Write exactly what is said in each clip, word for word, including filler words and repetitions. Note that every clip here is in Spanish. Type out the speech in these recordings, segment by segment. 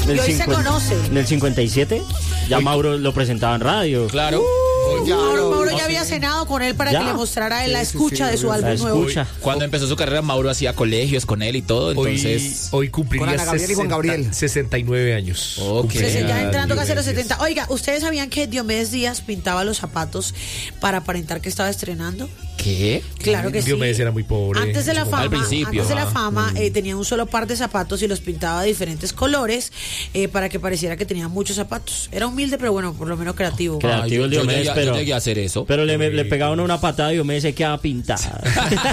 Y hoy se conoce. En el cincuenta y siete, ya Hoy, Mauro lo presentaba en radio. Claro. Uh, Mauro, Mauro ya había cenado con él para ya. que le mostrara sí, la escucha sí, sí, de su la álbum nuevo. Cuando empezó su carrera, Mauro hacía colegios con él y todo, entonces... Hoy, hoy cumpliría Gabriel y Juan Gabriel. sesenta y nueve años. Okay. Ya entrando casi a los setenta. Oiga, ¿ustedes sabían que Diomedes Díaz pintaba los zapatos para aparentar que estaba estrenando? ¿Qué? Claro que sí. Diomedes era muy pobre. Antes de la fama, al principio, antes de la ah. fama eh, tenía un solo par de zapatos y los pintaba de diferentes colores eh, para que pareciera que tenía muchos zapatos. Era humilde, pero bueno, por lo menos creativo. Creativo el Diomedes, yo, yo, pero... Yo llegué a hacer eso. Pero le, le pegaba una, una patada y Diomedes se quedaba pintada.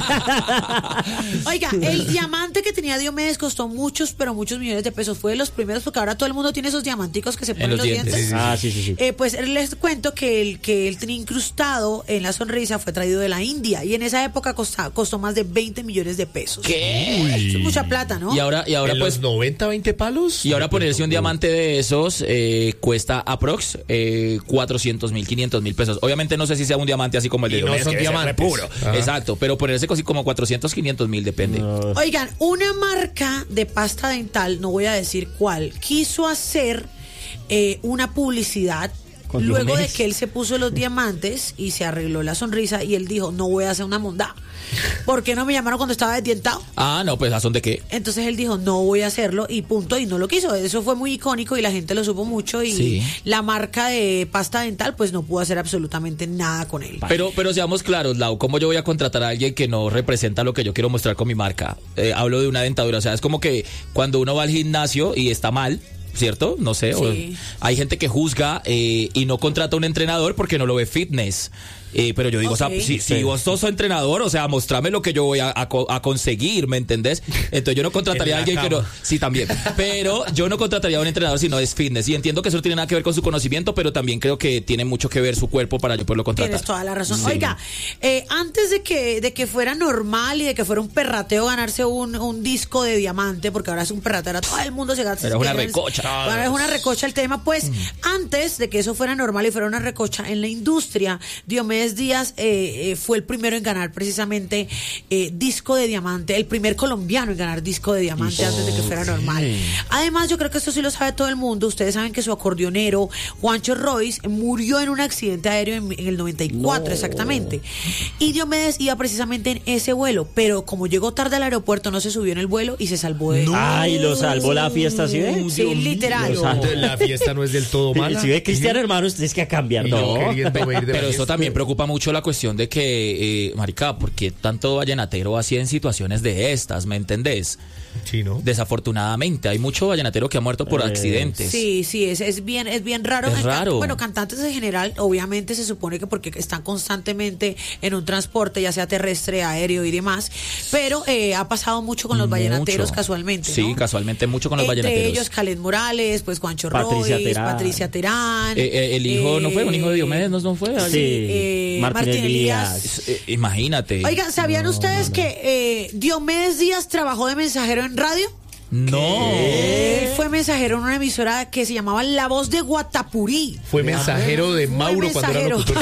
Oiga, el diamante que tenía Diomedes costó muchos, pero muchos millones de pesos. Fue de los primeros, porque ahora todo el mundo tiene esos diamanticos que se ponen en los, los dientes. dientes. Sí, sí. Ah, sí, sí, sí. Eh, pues les cuento que el que él tenía incrustado en la sonrisa fue traído de la India y en esa época Costó, costó más de veinte millones de pesos. ¿Qué? Es mucha plata, ¿no? Y ahora, y ahora ¿En pues los noventa, veinte palos? Y ahora ponerse un diamante de esos eh, cuesta aprox eh, cuatrocientos mil, quinientos mil pesos. Obviamente no sé si sea un diamante así como el de Diomedes, no son diamantes puro. Ajá. Exacto, pero ponerse cosí como cuatrocientos, quinientos mil depende. No. Oigan, una marca de pasta dental, no voy a decir cuál, quiso hacer eh, una publicidad Con luego Diomedes. de que él se puso los diamantes y se arregló la sonrisa y él dijo, no voy a hacer una mondá. ¿Por qué no me llamaron cuando estaba desdientado? Ah, no, pues ¿a son de qué? Entonces él dijo, no voy a hacerlo y punto, y no lo quiso. Eso fue muy icónico y la gente lo supo mucho y sí. la marca de pasta dental pues no pudo hacer absolutamente nada con él. Pero, pero seamos claros, Lau, ¿cómo yo voy a contratar a alguien que no representa lo que yo quiero mostrar con mi marca? Eh, hablo de una dentadura, o sea, es como que cuando uno va al gimnasio y está mal, ¿cierto? No sé. Sí. O, hay gente que juzga eh, y no contrata a un entrenador porque no lo ve fitness. Eh, pero yo digo, okay. o sea, si, si vos sos entrenador, o sea, mostrame lo que yo voy a, a, a conseguir, ¿me entendés? Entonces yo no contrataría a alguien cama. que no... Sí, también. Pero yo no contrataría a un entrenador si no es fitness. Y entiendo que eso no tiene nada que ver con su conocimiento, pero también creo que tiene mucho que ver su cuerpo para yo poderlo contratar. Tienes toda la razón. Sí. Oiga, eh, antes de que, de que fuera normal y de que fuera un perrateo ganarse un, un disco de diamante, porque ahora es un perrateo, ahora todo el mundo se gasta. Pero es una recocha. Ahora es una recocha el tema. Pues mm. antes de que eso fuera normal y fuera una recocha en la industria, Diomedes Díaz... Eh, Eh, fue el primero en ganar precisamente eh, disco de diamante, el primer colombiano en ganar disco de diamante oh, antes de que fuera sí. normal. Además, yo creo que esto sí lo sabe todo el mundo. Ustedes saben que su acordeonero, Juancho Royce, murió en un accidente aéreo en, en el noventa y cuatro no. exactamente. Y Diomedes iba precisamente en ese vuelo, pero como llegó tarde al aeropuerto, no se subió en el vuelo y se salvó de... No. Ay, ¿lo salvó la fiesta, sí ve? Sí, literal. La fiesta no es del todo mala. Si ve, Cristiano, hermano, ustedes que cambiar, no. Pero eso también preocupa mucho la cuestión de que, eh, marica, ¿por qué tanto vallenatero hacía en situaciones de estas? ¿Me entendés? Sí, ¿no? Desafortunadamente, hay mucho vallenatero que ha muerto por eh, accidentes. Sí, sí, es, es bien, es bien raro. Es raro. Can, bueno, cantantes en general, obviamente se supone que porque están constantemente en un transporte, ya sea terrestre, aéreo y demás, pero eh, ha pasado mucho con los mucho. vallenateros casualmente, ¿no? Sí, casualmente mucho con los Entre vallenateros. Entre ellos, Khaled Morales, pues Juancho Patricia Royce, Terán. Patricia Terán. Eh, eh, el hijo, eh, ¿no fue? ¿Un hijo de Diomedes? ¿No, no fue? Sí, eh, Martín, Martín Elías. Eh, imagínate. Oigan, ¿sabían no, ustedes no, no. que eh, Diomedes Díaz trabajó de mensajero en radio? No. Él fue mensajero en una emisora que se llamaba La Voz de Guatapurí. Fue mensajero de Mauro fue mensajero. cuando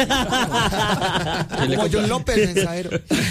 era locutor. Como John López, mensajero.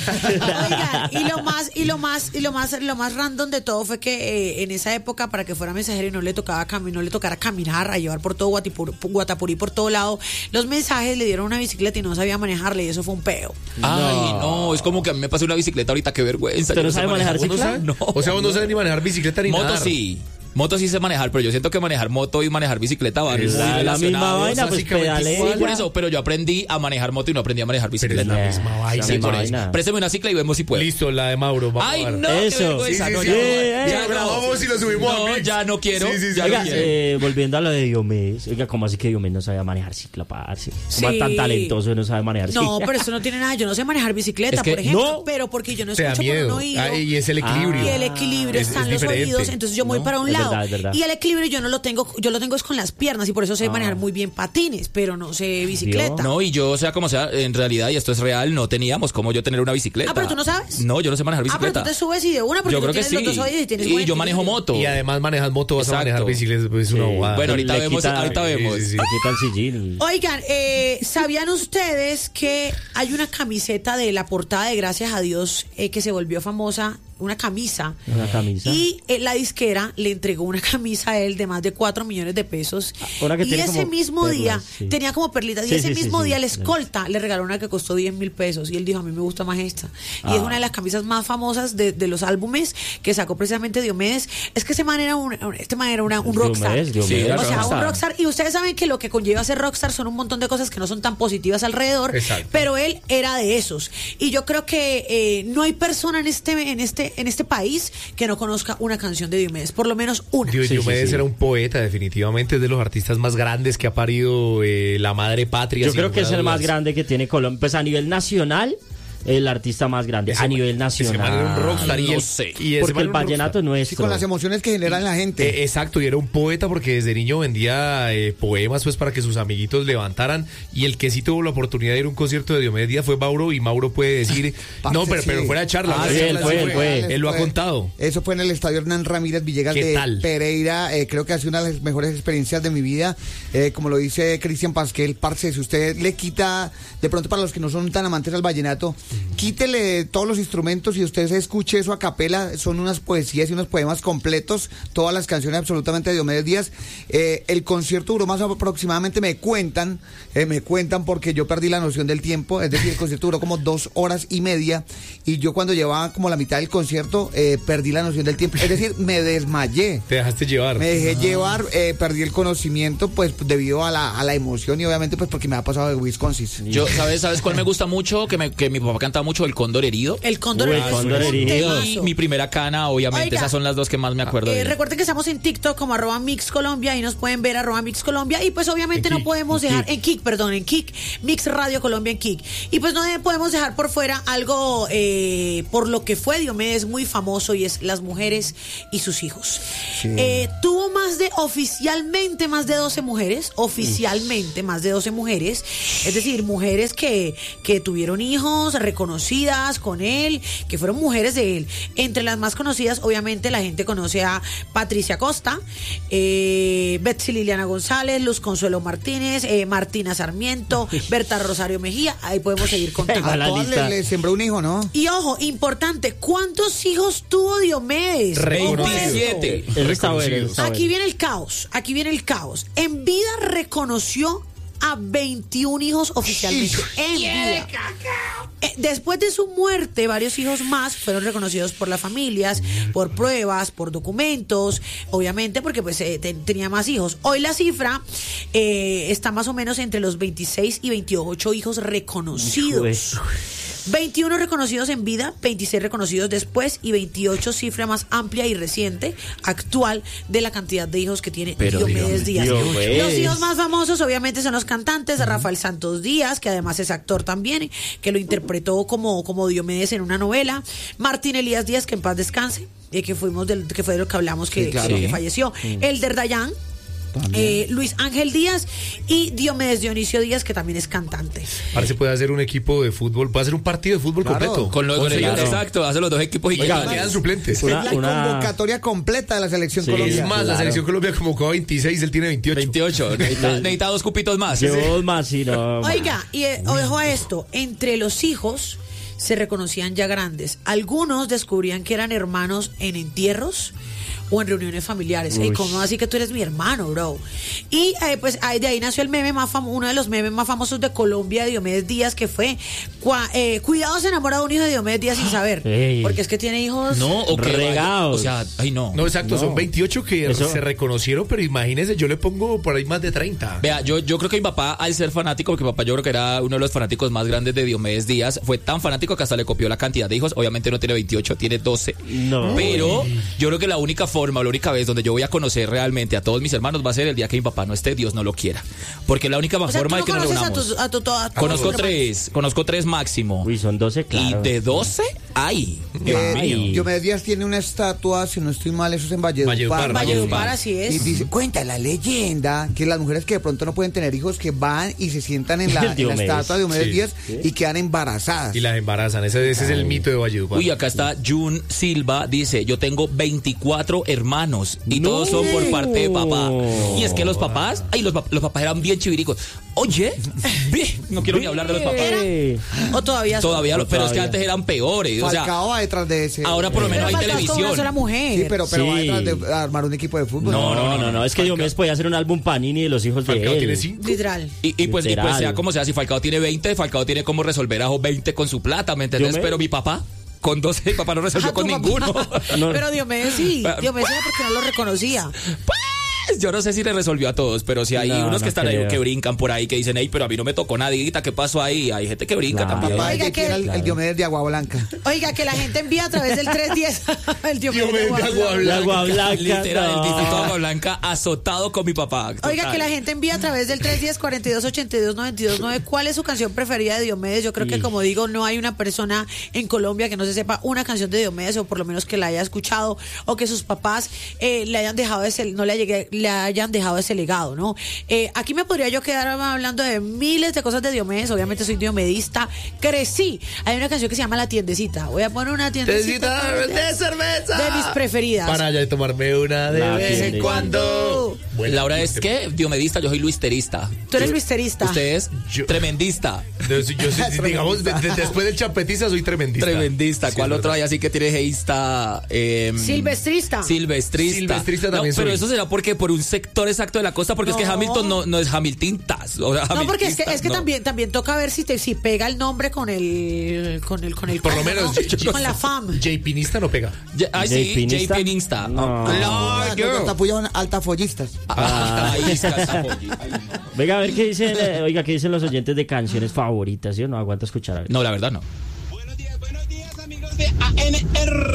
Oigan, y lo más, y lo más, y lo más, lo más random de todo fue que eh, en esa época, para que fuera mensajero y no le tocaba cam- no le tocara caminar, a llevar por todo Guatipur- Guatapurí por todo lado, los mensajes le dieron una bicicleta y no sabía manejarle, y eso fue un peo. Ay, no, no es como que a mí me pasó una bicicleta ahorita, qué vergüenza. ¿Usted no sabe manejar bicicleta? No. O sea, vos no sabes ni manejar bicicleta ni Moto nadar. sí. Moto sí sé manejar, pero yo siento que manejar moto y manejar bicicleta van la, la misma vaina, pues pedale. Sí, por eso, pero yo aprendí a manejar moto y no aprendí a manejar bicicleta. Pero es la misma vaina. Sí, por eso. Préstame una cicla y vemos si puedo. Listo, la de Mauro. Vamos Ay, a ver. no, eso. qué Sí, sí, no, sí, ya, sí, ya, ya no. grabamos y lo subimos no, a Mix. ya no quiero. Sí, sí, sí, ya Oiga, no quiero. eh, volviendo a lo de Diomedes, oiga, ¿cómo así que Diomedes no sabía manejar cicla, parce? ¿Cómo Sí. tan talentoso y no sabe manejar cicla? No, pero eso no tiene nada. Yo no sé manejar bicicleta, Es que por ejemplo, no. pero porque yo no Te da escucho por un miedo. oído. Ah, y es el equilibrio. Y el equilibrio Es- está en es los diferente. oídos, entonces yo voy No, para un es lado. verdad, es verdad. Y el equilibrio yo no lo tengo, yo lo tengo es con las piernas y por eso sé manejar muy bien patines, pero no sé bicicleta. No, y yo, o sea, como sea, en realidad, y esto es real, no teníamos como yo tener una bicicleta. Ah, pero tú no sabes. No, yo no sé manejar Ah, pero bicicleta. tú te subes y de una porque Yo tú creo que tienes sí. los dos oídos y tienes Y buen yo manejo equilibrio. moto. Y además manejas moto, vas Exacto. a manejar bicicleta, pues es una Sí. bobada. Bueno, ahorita Le vemos, quita- ahorita vemos. Sí, sí, sí. Le quita el sillín. Oigan, eh, ¿sabían ustedes que hay una camiseta de la portada de Gracias a Dios eh, que se volvió famosa? una camisa. Una camisa. Y eh, la disquera le entregó una camisa a él de más de cuatro millones de pesos. Una que y tiene ese como mismo perlas, día sí. tenía como perlitas. Sí, y ese sí, sí, mismo sí, día sí. la escolta le regaló una que costó diez mil pesos. Y él dijo, a mí me gusta más esta. Y Ah. es una de las camisas más famosas de, de los álbumes que sacó precisamente Diomedes. Es que ese man era un, este man era una- un rockstar. Diomedes, Diomedes. Sí, O era sea, rockstar. un rockstar. Y ustedes saben que lo que conlleva ser rockstar son un montón de cosas que no son tan positivas alrededor. Exacto. Pero él era de esos. Y yo creo que eh, no hay persona en este, en este, en este país que no conozca una canción de Diomedes. Por lo menos una. Dios, Sí, Diomedes sí, sí. era un poeta, definitivamente es de los artistas más grandes que ha parido eh, la madre patria. Yo sin creo que lugar es a el más dudas. grande que tiene Colombia. Pues a nivel nacional, el artista más grande. Ese a man- nivel ese man era un nacional. rockstar y No el- sé. y ese Porque man el era un vallenato es Sí, nuestro. con las emociones que genera en la gente. Eh, exacto, y era un poeta porque desde niño vendía eh, poemas pues para que sus amiguitos levantaran, y el que sí tuvo la oportunidad de ir a un concierto de Diomedes Díaz fue Mauro, y Mauro puede decir, Parce, no, pero, sí. pero fuera de charla, Ah, fuera de sí, charla, él fue, sí él fue. él lo ha contado. Eso fue en el estadio Hernán Ramírez Villegas ¿Qué de tal? Pereira. Eh, creo que ha sido una de las mejores experiencias de mi vida. Eh, como lo dice Cristian Pasquel, parce, si usted le quita, de pronto para los que no son tan amantes al vallenato, quítele todos los instrumentos y usted se escuche eso a capela. Son unas poesías y unos poemas completos, todas las canciones absolutamente de Diomedes Díaz. Eh, el concierto duró más aproximadamente, me cuentan, eh, me cuentan porque yo perdí la noción del tiempo, es decir, el concierto duró como dos horas y media, y yo cuando llevaba como la mitad del concierto eh, perdí la noción del tiempo, es decir, me desmayé. Te dejaste llevar. Me dejé llevar, eh, perdí el conocimiento pues debido a la, a la emoción y obviamente pues porque me ha pasado de Wisconsin. Yo, ¿sabes, ¿sabes cuál me gusta mucho? Que, me, que mi papá cantaba mucho, El Cóndor Herido. El Cóndor Uy, Herido el es Cóndor un Herido. Y temazo. Mi Primera Cana, obviamente. Oiga. Esas son las dos que más me acuerdo de Eh, él. recuerden que estamos en TikTok como arroba Mix Colombia y nos pueden ver arroba Mix Colombia, y pues obviamente En no Kik, podemos en dejar Kik. en Kik, perdón, en Kik, Mix Radio Colombia en Kik, y pues no de- podemos dejar por fuera algo eh, por lo que fue Diomedes muy famoso, y es las mujeres y sus hijos. Eh, tuvo más de, oficialmente más de doce mujeres, oficialmente más de doce mujeres, es decir, mujeres que, que tuvieron hijos reconocidas con él, que fueron mujeres de él. Entre las más conocidas, obviamente, la gente conoce a Patricia Costa, eh, Betsy Liliana González, Luz Consuelo Martínez, eh, Martina Sarmiento, Berta Rosario Mejía, ahí podemos seguir contando. Ahí va A la todas lista. le, le sembró un hijo, ¿no? Y ojo, importante, ¿cuántos hijos tuvo Diomedes? Ojo a esto. veintisiete. Eso está bueno, eso está Aquí bueno. viene el caos, aquí viene el caos. En vida reconoció a veintiún hijos oficialmente. En vida. Eh, Después de su muerte, varios hijos más fueron reconocidos por las familias, por pruebas, por documentos, obviamente porque pues eh, ten- tenía más hijos. Hoy la cifra eh, está más o menos entre los veintiséis y veintiocho hijos reconocidos. veintiuno reconocidos en vida, veintiséis reconocidos después y veintiocho, cifra más amplia y reciente, actual, de la cantidad de hijos que tiene Pero Diomedes Díaz. Diomedes. Los hijos más famosos obviamente son los cantantes, Rafael Santos Díaz, que además es actor también, que lo interpretó como, como Diomedes en una novela, Martín Elías Díaz, que en paz descanse, eh, que fuimos del, que fue de lo que hablamos, que, Sí, claro. que Sí. falleció, Elder Dayan, eh, Luis Ángel Díaz y Diomedes Dionisio Díaz, que también es cantante. Parece puede hacer un equipo de fútbol, puede hacer un partido de fútbol Claro. completo. Con los Once goleadores, claro. exacto, hace los dos equipos y Oiga, quedan- quedan suplentes. Una- la una- convocatoria completa de la selección Sí, Colombia. Es más, la Claro. selección Colombia convocó a veintiséis, él tiene veintiocho. veintiocho. Necesita, necesita dos cupitos más. Yo más, sí, no. Oiga, y eh, ojo a esto, entre los hijos se reconocían ya grandes. Algunos descubrían que eran hermanos en entierros o en reuniones familiares. Ey, Uy. ¿cómo así que tú eres mi hermano, bro? Y eh, pues ahí- de ahí nació el meme más famoso, uno de los memes más famosos de Colombia, de Diomedes Díaz, que fue cua- eh, cuidado, se enamora de un hijo de Diomedes Díaz sin saber. Ey. Porque es que tiene hijos. No, o que Regados. O sea, ay no. No, exacto, No. son veintiocho que Eso- se reconocieron, pero imagínense, yo le pongo por ahí más de treinta. Vea, yo, yo creo que mi papá, al ser fanático, porque mi papá yo creo que era uno de los fanáticos más grandes de Diomedes Díaz, fue tan fanático que hasta le copió la cantidad de hijos. Obviamente no tiene veintiocho, tiene doce. No. Pero yo creo que la única forma, la única vez donde yo voy a conocer realmente a todos mis hermanos va a ser el día que mi papá no esté, Dios no lo quiera. Porque es la única O sea, forma tú de no que nos conoces a reunamos. tus, a tu- a tu- Conozco a tus hermanos. tres, conozco tres máximo. Uy, son doce, claro. Y de doce, ay. Dios Eh, mío. Diomedes Díaz tiene una estatua, si no estoy mal, eso es en Valledupar. Valledupar, Valledupar, así Y es. dice, cuenta la leyenda que las mujeres que de pronto no pueden tener hijos que van y se sientan en la, en la Diomedes. estatua de Diomedes Sí. Díaz y quedan embarazadas. Y las embarazan, ese, ese es el mito de Valledupar. Uy, acá está Jun Silva, dice, yo tengo veinticuatro hermanos y No. todos son por parte de papá. Y es que los papás, ay, los, pap- los papás eran bien chiviricos. Oye, ve, no quiero ni hablar de los papás. Eh, O todavía son. Todavía, lo- pero es que Todavía. antes eran peores. O sea, Falcao va detrás de ese. ahora por lo menos Pero hay Falcao es como una televisión. sola mujer. Sí, pero, pero va Sí. detrás de armar un equipo de fútbol. No, no, no, no, es que Diomedes podía hacer un álbum Panini de los hijos de Falcao él. tiene cinco. Literal. Y, y pues, y Literal. pues sea como sea, si Falcao tiene veinte, Falcao tiene como resolver a veinte con su plata, ¿me entendés? Yo me- Pero mi papá, con doce, mi papá no resolvió Ah, con tu papá. ninguno. No. Pero Diomedes sí. Diomedes era porque no lo reconocía. Pues, yo no sé si le resolvió a todos, pero si hay No, unos no que están ahí creo. que brincan por ahí, que dicen, hey, pero a mí no me tocó nadita, ¿qué pasó ahí? Hay gente que brinca Claro. también. Papá de Oiga, J P que- era el, el Claro. Diomedes de Agua Blanca. Oiga, que la gente envía a través del tres diez. El Diomedes de Diomedes de Agua Agua Blanca. La Agua Blanca. Literal, el no. distrito de Agua Blanca azotado con mi papá. Oiga, Total. que la gente envía a través del tres diez, cuarenta y dos, ochenta y dos, noventa y dos, nueve cuál es su canción preferida de Diomedes. Yo creo que, Sí. como digo, no hay una persona en Colombia que no se sepa una canción de Diomedes, o por lo menos que la haya escuchado, o que sus papás eh, le hayan dejado ese, no le, llegue- le hayan dejado ese legado, ¿no? Eh, aquí me podría yo quedar hablando de miles de cosas de Diomedes. Obviamente soy diomedista, crecí. Hay una canción que se llama La Tiendecita. Voy a poner una tiendecita Tiendecita de cerveza. de mis preferidas. Para ya tomarme una de La vez en tiendecita. cuando. Bueno, Laura es que diomedista, yo soy luisterista. Tú eres luisterista. Usted es Yo- tremendista. Yo, soy- yo soy- digamos, de- de- después del champetiza soy tremendista. Tremendista. Sí, ¿Cuál es otro verdad. hay así que tiene geista? Eh, Silvestrista. Silvestrista. Silvestrista también No, pero soy. eso será porque por un sector exacto de la costa, porque es que No. Hamilton no, no es Hamiltintas. O sea, No, porque es que, es que no. también, también toca ver si te si pega el nombre con el con el con el Por lo combo, menos ¿no? yo- yo- con la fam. J-Pinista no pega. Ya- Ay, sí, ¿J-Pinista? J P Insta. No. Ah, Claro. los tapullaban altafollistas. Ah, ahí está esa joya. Ay, no. Venga, a ver qué dicen, eh, oiga, qué dicen los oyentes de canciones favoritas, ¿sí o no? Aguanta escuchar. A ver. No, la verdad no. Buenos días, buenos días amigos de A N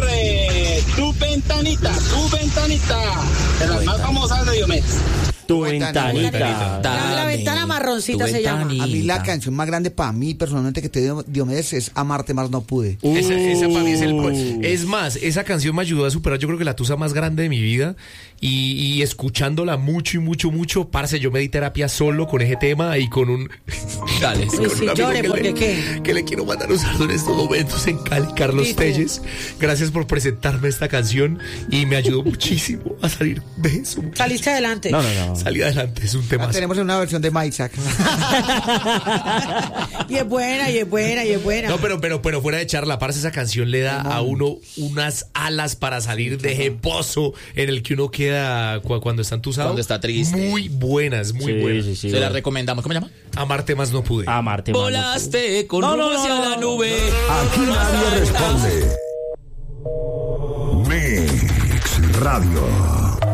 R. Tu ventanita, tu ventanita. De las más famosas de Diomedes. Tu Ventanita. ventanita. La- la ventana marroncita tu se llama. ventanita. A mí la canción más grande para mí, personalmente, que te dio Diomedes es Amarte Más No Pude. Esa, esa para mí es el. Uh. Es más, esa canción me ayudó a superar, yo creo que la tusa más grande de mi vida. Y, y escuchándola mucho y mucho, mucho, parce, yo me di terapia solo con ese tema y con un. Dale. Uy, con sí, un amigo llore, que porque le, ¿qué? que le quiero mandar un saludo en estos momentos en Cali, Carlos Listo. Telles. Gracias por presentarme esta canción y me ayudó muchísimo a salir de eso. Saliste adelante. No, no, no. Salí adelante, es un tema. La tenemos en una versión de Maisak. Y es buena, y es buena, y es buena. No, pero, pero, pero fuera de charla, parce, esa canción le da a uno unas alas para salir de ese pozo en el que uno queda cu- cuando está entusado. Cuando está triste. Muy buenas, muy Sí, buenas. sí, sí. Se la bueno. recomendamos. ¿Cómo se llama? Amarte más no pude. Amarte más. no Volaste con No, no, rumbo no, hacia no. la nube. Aquí nadie responde. Mix Radio.